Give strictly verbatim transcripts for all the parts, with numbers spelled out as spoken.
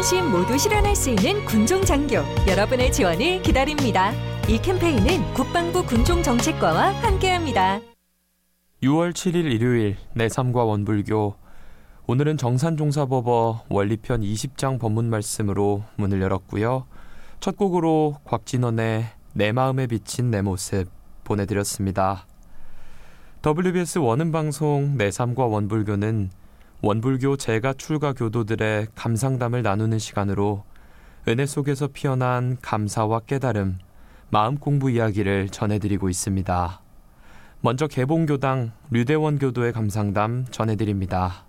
어르신 모두 실현할 수 있는 군종장교, 여러분의 지원을 기다립니다. 이 캠페인은 국방부 군종정책과와 함께합니다. 유월 칠일 일요일 내 삶과 원불교. 오늘은 정산종사법어 원리편 이십 장 법문 말씀으로 문을 열었고요. 첫 곡으로 곽진원의 내 마음에 비친 내 모습 보내드렸습니다. 더블유비에스 원음방송 내 삶과 원불교는 원불교 재가 출가 교도들의 감상담을 나누는 시간으로 은혜 속에서 피어난 감사와 깨달음, 마음 공부 이야기를 전해드리고 있습니다. 먼저 개봉교당 류대원 교도의 감상담 전해드립니다.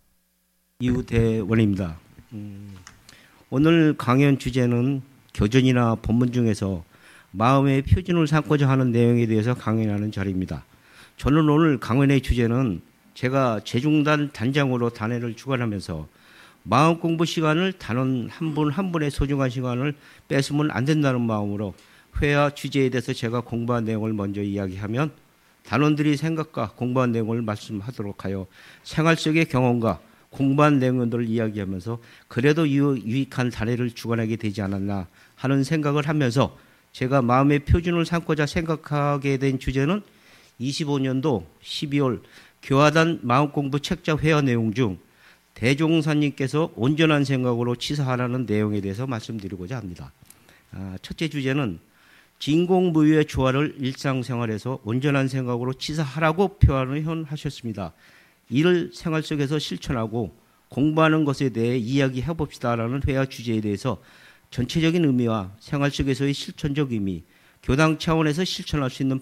유대원입니다. 음, 오늘 강연 주제는 교전이나 법문 중에서 마음의 표준을 삼고자 하는 내용에 대해서 강연하는 자리입니다. 저는 오늘 강연의 주제는 제가 재중단 단장으로 단회를 주관하면서 마음 공부 시간을 단원 한 분 한 분의 소중한 시간을 뺏으면 안 된다는 마음으로 회화 주제에 대해서 제가 공부한 내용을 먼저 이야기하면 단원들이 생각과 공부한 내용을 말씀하도록 하여 생활 속의 경험과 공부한 내용들을 이야기하면서 그래도 유익한 단회를 주관하게 되지 않았나 하는 생각을 하면서 제가 마음의 표준을 삼고자 생각하게 된 주제는 이십오 년도 십이월 교화단 마음공부 책자 회화 내용 중 대종사님께서 온전한 생각으로 치사하라는 내용에 대해서 말씀드리고자 합니다. 아, 첫째 주제는 진공무유의 조화를 일상생활에서 온전한 생각으로 치사하라고 표현하셨습니다. 이를 생활 속에서 실천하고 공부하는 것에 대해 이야기해 봅시다라는 회화 주제에 대해서 전체적인 의미와 생활 속에서의 실천적 의미, 교당 차원에서 실천할 수 있는